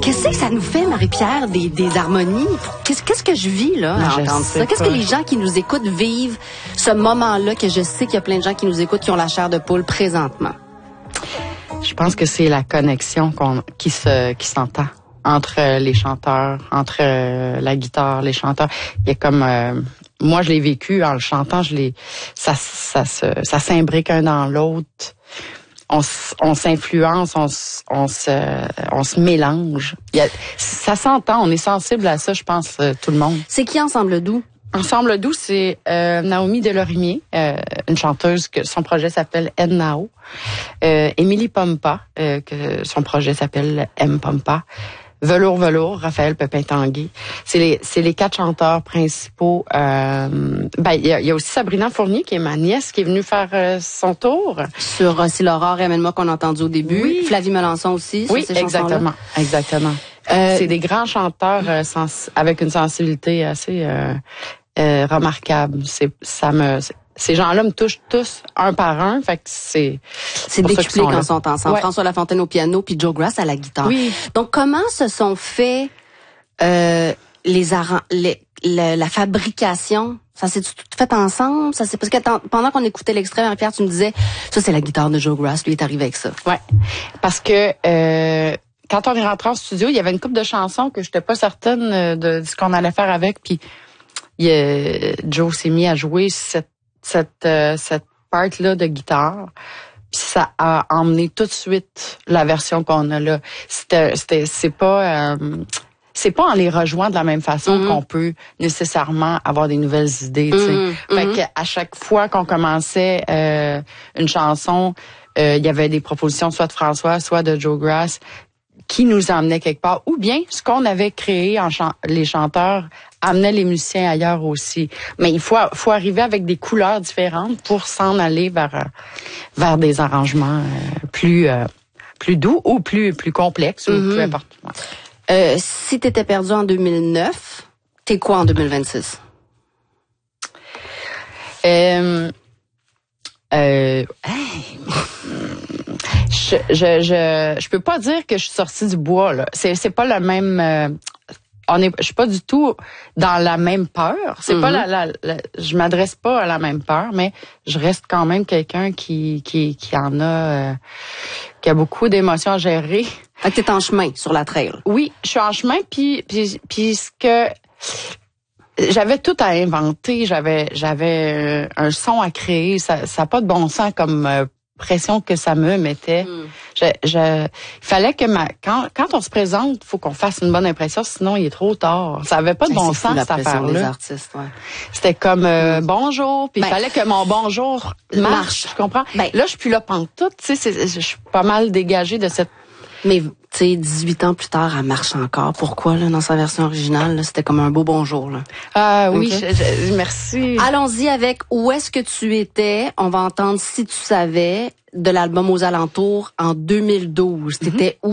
Qu'est-ce que ça nous fait, Marie-Pierre, des harmonies? Qu'est-ce que je vis, là, à entendre ça? Qu'est-ce que les gens qui nous écoutent vivent ce moment-là, que je sais qu'il y a plein de gens qui nous écoutent qui ont la chair de poule présentement? Je pense que c'est la connexion qui s'entend entre les chanteurs, entre la guitare, les chanteurs. Il y a comme moi je l'ai vécu en le chantant, ça s'imbrique un dans l'autre. On s'influence, on se mélange. Ça s'entend, on est sensible à ça, je pense, tout le monde. C'est qui Ensemble Doux? Ensemble Doux, c'est Naomi Delorimier, une chanteuse que son projet s'appelle Nao. Émilie Pompa, que son projet s'appelle M Pompa. Velours, Raphaël Pépin-Tanguy. C'est les 4 chanteurs principaux. Il y a aussi Sabrina Fournier, qui est ma nièce, qui est venue faire son tour. Sur Si l'aurore et Amène-moi qu'on a entendu au début. Oui. Flavie Melançon aussi. Oui, exactement. C'est des grands chanteurs avec une sensibilité assez remarquable. Ces gens-là me touchent tous un par un, fait que c'est décuplé quand ils sont ensemble. Ouais. François Lafontaine au piano puis Joe Grass à la guitare. Oui. Donc comment se sont faits la fabrication? Ça s'est tout fait ensemble? Ça c'est parce que pendant qu'on écoutait l'extrait, Marie-Pierre, tu me disais ça c'est la guitare de Joe Grass, lui est arrivé avec ça. Ouais. Parce que quand on est rentré en studio, il y avait une couple de chansons que j'étais pas certaine de ce qu'on allait faire avec, puis Joe s'est mis à jouer cette part-là de guitare, puis ça a emmené tout de suite la version qu'on a là. C'est pas en les rejoignant de la même façon qu'on peut nécessairement avoir des nouvelles idées, tu sais. Fait qu'à chaque fois qu'on commençait une chanson, il y avait des propositions soit de François, soit de Joe Grass qui nous emmenaient quelque part, ou bien ce qu'on avait créé les chanteurs amenait les musiciens ailleurs aussi. Mais il faut arriver avec des couleurs différentes pour s'en aller vers des arrangements plus doux ou plus complexes ou peu importe. Si t'étais perdu en 2009, t'es quoi en 2026? Je peux pas dire que je suis sortie du bois, là. C'est pas le même. Je suis pas du tout dans la même peur. C'est pas je m'adresse pas à la même peur, mais je reste quand même quelqu'un qui en a, qui a beaucoup d'émotions à gérer. Fait que t'es en chemin sur la trail. Oui, je suis en chemin, puis ce que j'avais tout à inventer, j'avais un son à créer, ça a pas de bon sens comme pression que ça me mettait. Il fallait que quand on se présente, faut qu'on fasse une bonne impression, sinon il est trop tard. Ça avait pas de bon sens cette affaire-là. Des artistes, ouais. C'était comme bonjour, puis il fallait que mon bonjour marche, tu comprends? Là, je suis plus là pantoute, tu sais, je suis pas mal dégagée de cette. Mais tu sais, 18 ans plus tard, elle marche encore. Pourquoi là dans sa version originale là, c'était comme un beau bonjour là. Ah oui, merci. Allons-y avec Où est-ce que tu étais. On va entendre Si tu savais de l'album Aux alentours en 2012. T'étais où